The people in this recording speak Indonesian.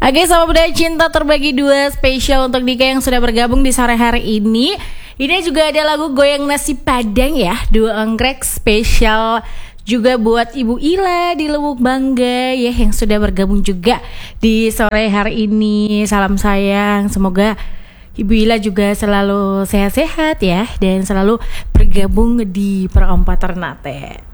Oke, sama budaya cinta terbagi dua spesial untuk Dika yang sudah bergabung di sore hari ini. Ini juga ada lagu Goyang Nasi Padang ya, Dua Anggrek spesial juga buat Ibu Ila di Lubuk Bangga ya yang sudah bergabung juga di sore hari ini. Salam sayang, semoga Ibu Ila juga selalu sehat-sehat ya dan selalu bergabung di Perompak Ternate.